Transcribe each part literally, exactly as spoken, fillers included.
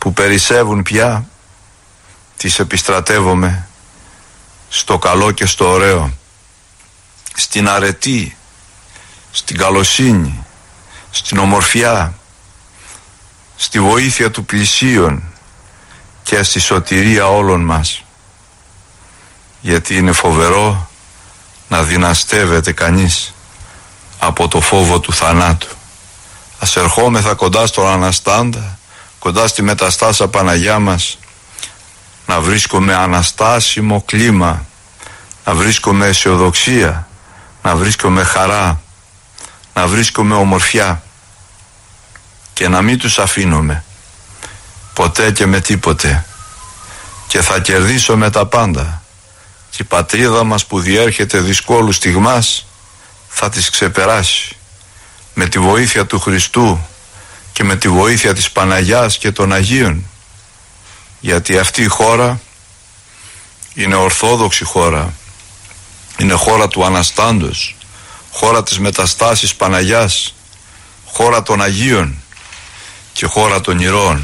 που περισσεύουν πια, τις επιστρατεύομαι στο καλό και στο ωραίο, στην αρετή, στην καλοσύνη, στην ομορφιά, στη βοήθεια του πλησίον και στη σωτηρία όλων μας. Γιατί είναι φοβερό να δυναστεύεται κανείς από το φόβο του θανάτου. Ας ερχόμεθα κοντά στον Αναστάντα, κοντά στη μεταστάσα Παναγιά μας, να βρίσκομαι αναστάσιμο κλίμα, να βρίσκομαι αισιοδοξία, να βρίσκομαι χαρά, να βρίσκομαι ομορφιά και να μην τους αφήνομαι ποτέ και με τίποτε, και θα κερδίσω με τα πάντα, και η πατρίδα μας που διέρχεται δυσκόλου στιγμάς θα τις ξεπεράσει με τη βοήθεια του Χριστού και με τη βοήθεια της Παναγιάς και των Αγίων, γιατί αυτή η χώρα είναι ορθόδοξη χώρα, είναι χώρα του Αναστάντος, χώρα της μεταστάσης Παναγιάς, χώρα των Αγίων και χώρα των ηρώων.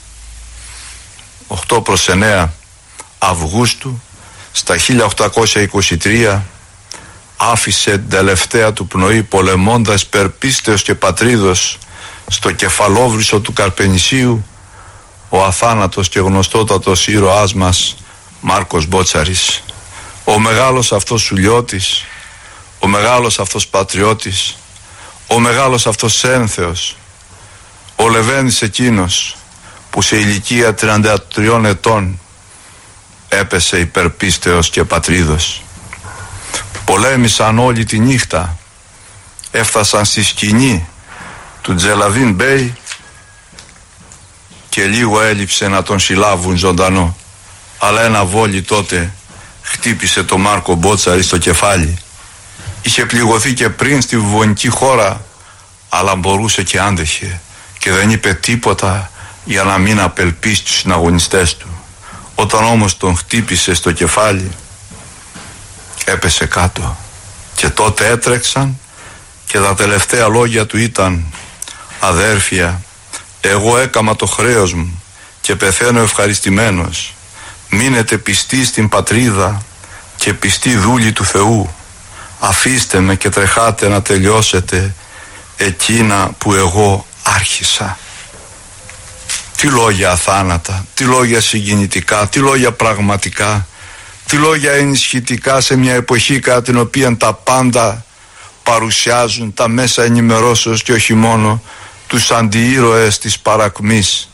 οκτώ προς εννέα Αυγούστου στα χίλια οκτακόσια είκοσι τρία άφησε την τελευταία του πνοή πολεμώντας περπίστεως και πατρίδος στο κεφαλόβρυσο του Καρπενησίου ο αθάνατος και γνωστότατος ήρωάς μας Μάρκος Μπότσαρης, ο μεγάλος αυτός σουλιώτης, ο μεγάλος αυτός πατριώτης, ο μεγάλος αυτός ένθεος, ο Λεβένης εκείνος που σε ηλικία τριάντα τριών ετών έπεσε υπερπίστεως και πατρίδος. Πολέμησαν όλη τη νύχτα, έφτασαν στη σκηνή του Τζελαβίν Μπέι και λίγο έλειψε να τον συλλάβουν ζωντανό, αλλά ένα βόλι τότε χτύπησε το Μάρκο Μπότσαρη στο κεφάλι. Είχε πληγωθεί και πριν στη βουβονική χώρα, αλλά μπορούσε και άντεχε και δεν είπε τίποτα για να μην απελπίσει τους συναγωνιστές του. Όταν όμως τον χτύπησε στο κεφάλι, έπεσε κάτω και τότε έτρεξαν και τα τελευταία λόγια του ήταν: αδέρφια, εγώ έκαμα το χρέος μου και πεθαίνω ευχαριστημένος. Μείνετε πιστοί στην πατρίδα και πιστοί δούλοι του Θεού. Αφήστε με και τρεχάτε να τελειώσετε εκείνα που εγώ άρχισα. Τι λόγια αθάνατα, τι λόγια συγκινητικά, τι λόγια πραγματικά, τι λόγια ενισχυτικά σε μια εποχή κατά την οποία τα πάντα παρουσιάζουν τα μέσα ενημερώσεως και όχι μόνο τους αντιήρωες της παρακμής.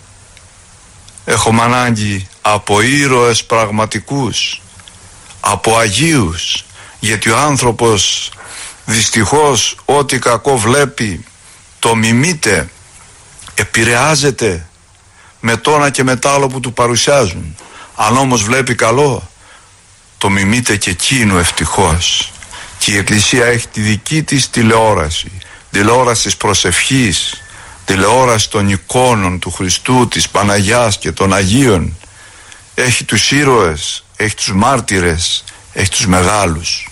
Έχουμε ανάγκη από ήρωες πραγματικούς, από Αγίους, γιατί ο άνθρωπος δυστυχώς ό,τι κακό βλέπει το μιμείται, επηρεάζεται με τόνα και μετάλλο που του παρουσιάζουν. Αν όμως βλέπει καλό, το μιμείται και εκείνο ευτυχώς. Και η Εκκλησία έχει τη δική της τηλεόραση, τηλεόραση της προσευχής, τηλεόραση των εικόνων του Χριστού, της Παναγιάς και των Αγίων. Έχει τους ήρωες, έχει τους μάρτυρες, έχει τους μεγάλους.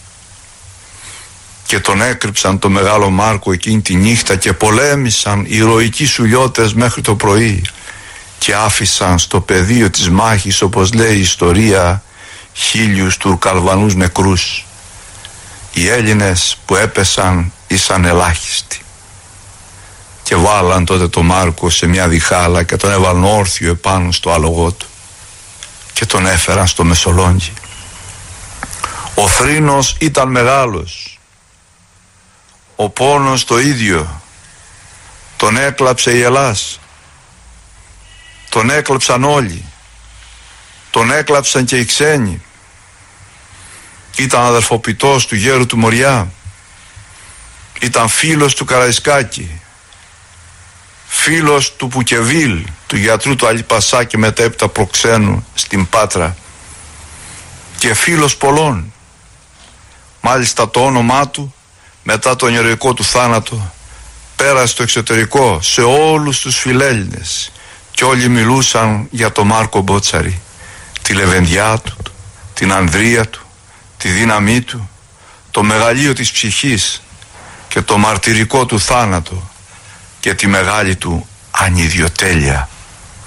Και τον έκρυψαν το μεγάλο Μάρκο εκείνη τη νύχτα και πολέμησαν οι ηρωικοί σουλιώτες μέχρι το πρωί και άφησαν στο πεδίο της μάχης, όπως λέει η ιστορία, χίλιους Τουρκαλβανούς νεκρούς. Οι Έλληνες που έπεσαν ήσαν ελάχιστοι. Και βάλαν τότε το Μάρκο σε μια διχάλα και τον έβαλαν όρθιο επάνω στο άλογο του και τον έφεραν στο Μεσολόγγι. Ο θρήνος ήταν μεγάλος, ο πόνος το ίδιο. Τον έκλαψε η Ελλάς, τον έκλαψαν όλοι, τον έκλαψαν και οι ξένοι. Ήταν αδερφοποιητός του γέρου του Μοριά, ήταν φίλος του Καραϊσκάκη, φίλος του Πουκεβίλ, του γιατρού του Αλιπασά και μετέπειτα προξένου στην Πάτρα, και φίλος πολλών. Μάλιστα το όνομά του μετά τον ηρωικό του θάνατο πέρασε στο εξωτερικό σε όλους τους φιλέλληνες και όλοι μιλούσαν για τον Μάρκο Μπότσαρη, τη λεβενδιά του, την ανδρεία του, τη δύναμή του, το μεγαλείο της ψυχής και το μαρτυρικό του θάνατο και τη μεγάλη του ανιδιοτέλεια.